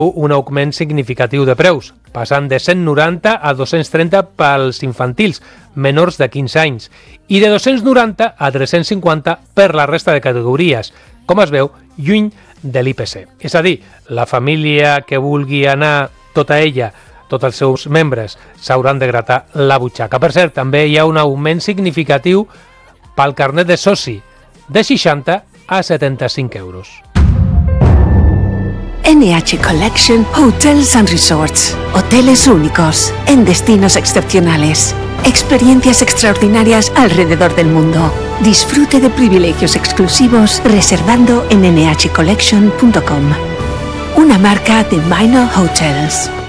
un augment significatiu de preus, passant de 190 a 230 pels infantils menors de 15 anys i de 290 a 350 per la resta de categories, com es veu, lluny de l'IPC. És a dir, la família que vulgui anar tota ella, tots els seus membres, s'hauran de gratar la butxaca. Per cert, també hi ha un augment significatiu pel carnet de soci, de 60 a 75 euros. NH Collection Hotels and Resorts. Hoteles únicos, en destinos excepcionales. Experiencias extraordinarias alrededor del mundo. Disfrute de privilegios exclusivos reservando en nhcollection.com. Una marca de Minor Hotels.